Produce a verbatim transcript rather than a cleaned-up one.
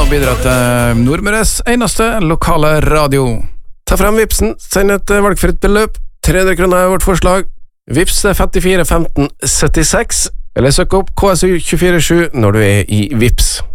og bidra til Nordmøres eneste lokale radio. Ta frem Vipsen, send et valgfritt beløp. tre hundre kroner er vårt forslag. Vips femtifire femten syttiseks, eller søk opp K S U to fire sju når du er i Vips.